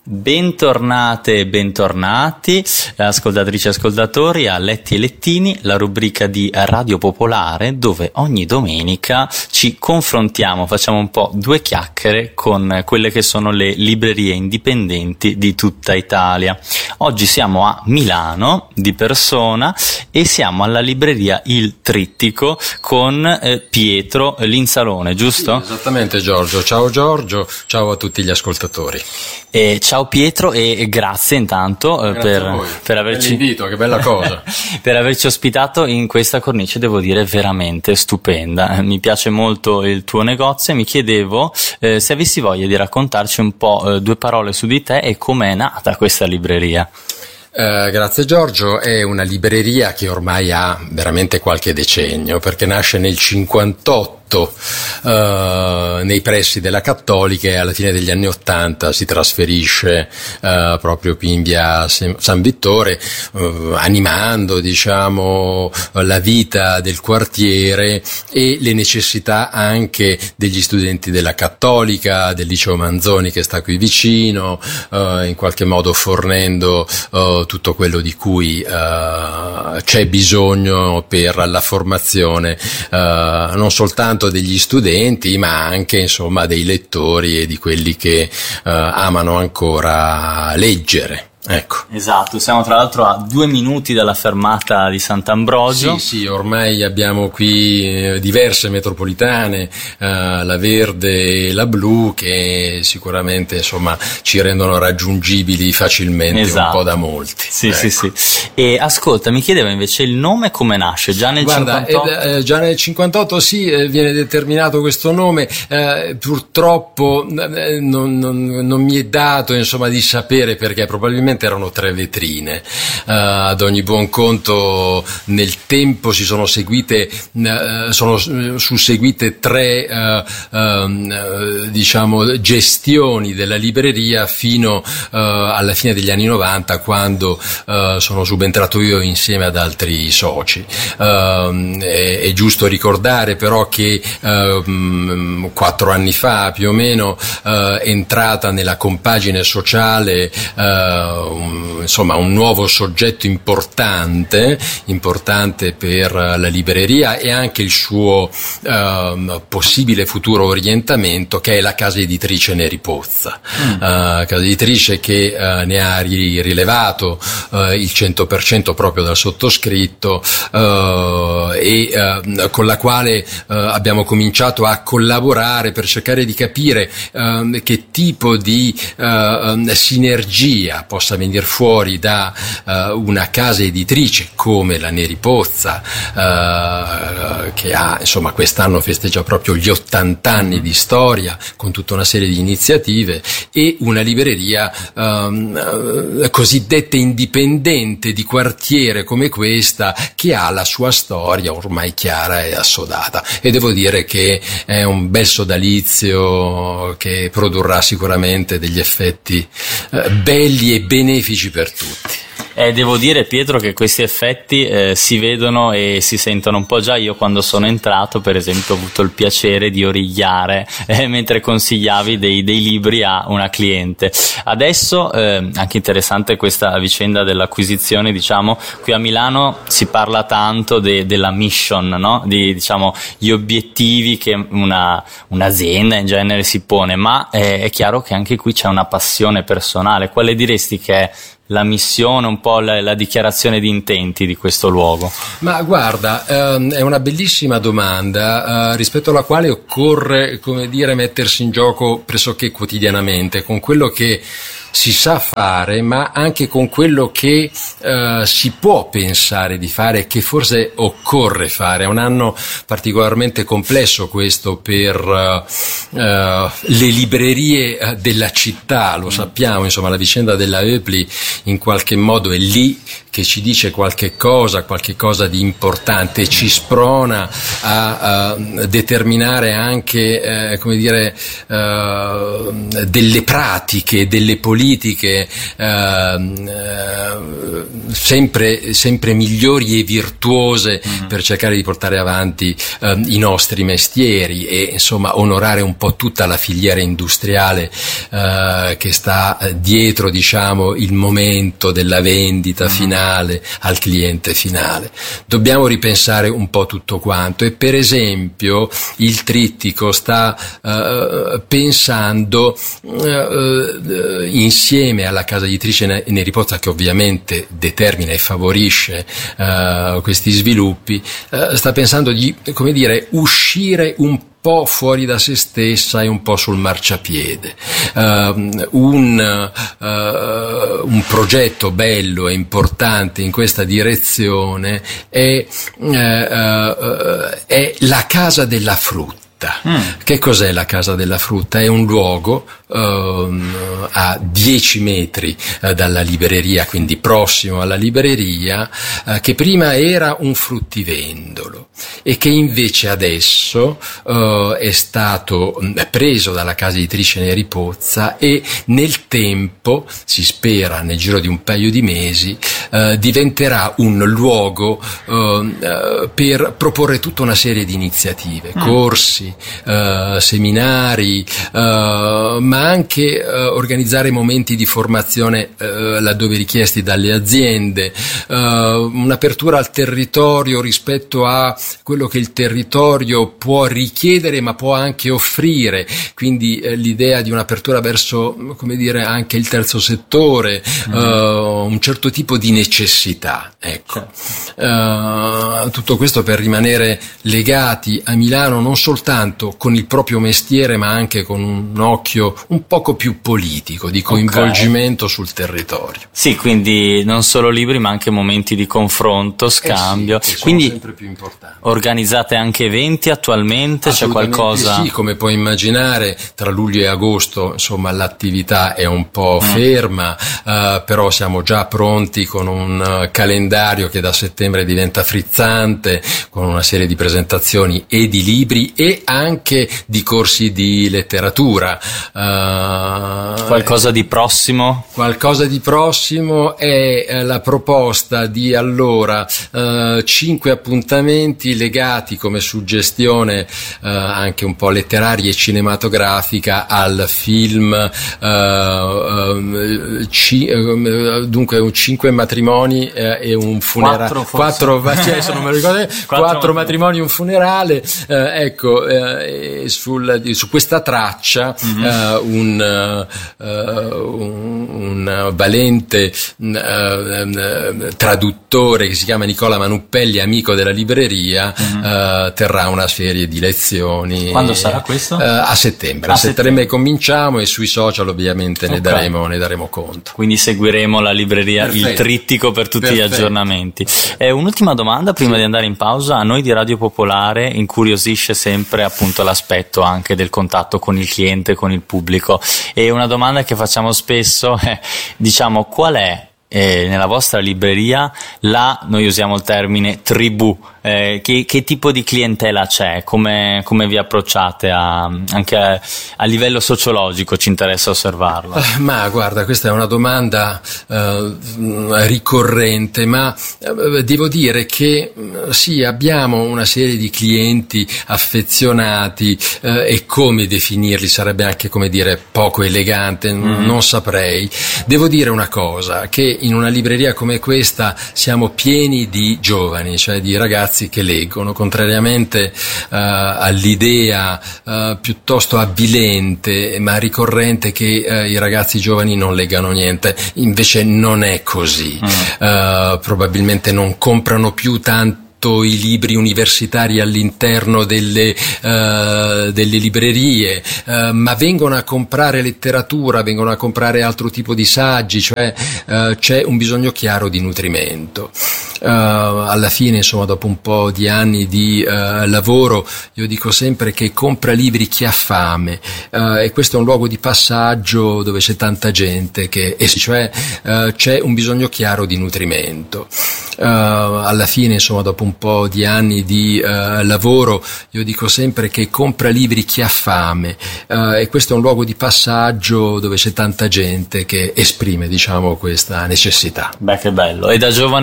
Bentornate e bentornati, ascoltatrici e ascoltatori, a Letti e Lettini, la rubrica di Radio Popolare dove ogni domenica ci confrontiamo, facciamo un po' due chiacchiere con quelle che sono le librerie indipendenti di tutta Italia. Oggi siamo a Milano di persona e siamo alla libreria Il Trittico con Pietro Linsalone, giusto? Sì, esattamente Giorgio, ciao a tutti gli ascoltatori. Ciao Pietro e grazie intanto per averci invito, che bella cosa. Per averci ospitato in questa cornice, devo dire veramente stupenda. Mi piace molto il tuo negozio e mi chiedevo se avessi voglia di raccontarci un po' due parole su di te e com'è nata questa libreria. Grazie Giorgio, è una libreria che ormai ha veramente qualche decennio, perché nasce nel 58 nei pressi della Cattolica e alla fine degli anni 80 si trasferisce proprio qui in via San Vittore, animando la vita del quartiere e le necessità anche degli studenti della Cattolica, del liceo Manzoni che sta qui vicino, in qualche modo fornendo tutto quello di cui c'è bisogno per la formazione non soltanto degli studenti ma anche insomma dei lettori e di quelli che amano ancora leggere. Ecco. Esatto, siamo tra l'altro a 2 minuti dalla fermata di Sant'Ambrogio. Sì, ormai abbiamo qui diverse metropolitane, la verde e la blu, che sicuramente insomma ci rendono raggiungibili facilmente, esatto, un po' da molti. Sì, ecco. sì. E ascolta, mi chiedevo invece il nome come nasce? Già nel 58? Già nel 58 viene determinato questo nome, purtroppo non mi è dato insomma di sapere perché, probabilmente erano 3 vetrine. Ad ogni buon conto nel tempo sono susseguite 3 gestioni della libreria fino alla fine degli anni 90, quando sono subentrato io insieme ad altri soci. È giusto ricordare però che 4 anni fa più o meno è entrata nella compagine sociale un nuovo soggetto importante per la libreria e anche il suo possibile futuro orientamento, che è la casa editrice Neri Pozza, casa editrice che ne ha rilevato il 100% proprio dal sottoscritto e con la quale abbiamo cominciato a collaborare per cercare di capire che tipo di sinergia possa venire fuori da una casa editrice come la Neri Pozza, che ha quest'anno festeggia proprio gli 80 anni di storia con tutta una serie di iniziative, e una libreria cosiddetta indipendente di quartiere come questa, che ha la sua storia ormai chiara e assodata, e devo dire che è un bel sodalizio che produrrà sicuramente degli effetti belli e benefici per tutti. Devo dire, Pietro, che questi effetti si vedono e si sentono un po' già. Io quando sono entrato, per esempio, ho avuto il piacere di origliare mentre consigliavi dei libri a una cliente. Adesso anche interessante questa vicenda dell'acquisizione, qui a Milano si parla tanto della mission, no? Gli obiettivi che un'azienda in genere si pone, ma è chiaro che anche qui c'è una passione personale. Quale diresti che è la missione, un po' la dichiarazione di intenti di questo luogo? Ma guarda, è una bellissima domanda rispetto alla quale occorre, mettersi in gioco pressoché quotidianamente con quello che si sa fare, ma anche con quello che si può pensare di fare e che forse occorre fare. È un anno particolarmente complesso questo per le librerie della città, lo sappiamo, la vicenda della Hoepli in qualche modo è lì che ci dice qualche cosa di importante, e ci sprona a determinare anche delle pratiche, delle politiche politiche sempre migliori e virtuose per cercare di portare avanti i nostri mestieri e insomma onorare un po' tutta la filiera industriale che sta dietro, diciamo, il momento della vendita finale al cliente finale. Dobbiamo ripensare un po' tutto quanto, e per esempio il Trittico sta pensando insieme alla casa editrice Neri Pozza, che ovviamente determina e favorisce questi sviluppi, sta pensando di, come dire, uscire un po' fuori da se stessa e un po' sul marciapiede. Un progetto bello e importante in questa direzione è la Casa della Frutta. Che cos'è la Casa della Frutta? È un luogo a 10 metri dalla libreria, quindi prossimo alla libreria, che prima era un fruttivendolo e che invece adesso è stato preso dalla casa editrice Neri Pozza e nel tempo, si spera nel giro di un paio di mesi, diventerà un luogo per proporre tutta una serie di iniziative, corsi, seminari, ma anche organizzare momenti di formazione laddove richiesti dalle aziende, un'apertura al territorio rispetto a quello che il territorio può richiedere ma può anche offrire, quindi l'idea di un'apertura verso, come dire, anche il terzo settore, un certo tipo di necessità, ecco. Tutto questo per rimanere legati a Milano non soltanto con il proprio mestiere ma anche con un occhio un poco più politico, di coinvolgimento sul territorio. Sì, quindi non solo libri ma anche momenti di confronto, scambio. Sì, quindi sempre più importanti. Organizzate anche eventi attualmente? C'è qualcosa? Sì, come puoi immaginare, tra luglio e agosto insomma l'attività è un po' ferma, però siamo già pronti con un calendario che da settembre diventa frizzante, con una serie di presentazioni e di libri e anche di corsi di letteratura. Qualcosa di prossimo? Qualcosa di prossimo è la proposta di 5 appuntamenti legati come suggestione anche un po' letteraria e cinematografica al film, dunque 5 matrimoni e un funerale, 4 matrimoni e un funerale, ecco, su questa traccia un valente traduttore che si chiama Nicola Manuppelli, amico della libreria, terrà una serie di lezioni. Quando sarà questo? A settembre. A settembre cominciamo e sui social ovviamente ne daremo conto. Quindi seguiremo la libreria, il Trittico, per tutti gli aggiornamenti. Un'ultima domanda prima di andare in pausa. A noi di Radio Popolare incuriosisce sempre appunto l'aspetto anche del contatto con il cliente, con il pubblico, e una domanda che facciamo spesso è, diciamo, qual è nella vostra libreria noi usiamo il termine tribù, che tipo di clientela c'è, come vi approcciate anche a livello sociologico, ci interessa osservarlo. Ma guarda, questa è una domanda ricorrente, ma devo dire che sì, abbiamo una serie di clienti affezionati, e come definirli sarebbe anche, come dire, poco elegante, non saprei. Devo dire una cosa, che in una libreria come questa siamo pieni di giovani, cioè di ragazzi che leggono, contrariamente all'idea piuttosto avvilente ma ricorrente che i ragazzi giovani non leggano niente. Invece non è così. Probabilmente non comprano più tanto i libri universitari all'interno delle librerie, ma vengono a comprare letteratura, vengono a comprare altro tipo di saggi, cioè c'è un bisogno chiaro di nutrimento. Alla fine, insomma, dopo un po' di anni di lavoro, io dico sempre che compra libri chi ha fame, e questo è un luogo di passaggio dove c'è tanta gente cioè c'è un bisogno chiaro di nutrimento. Alla fine, insomma, dopo un po' di anni di lavoro, io dico sempre che compra libri chi ha fame, e questo è un luogo di passaggio dove c'è tanta gente che esprime, diciamo, questa necessità. Beh, che bello. E da giovane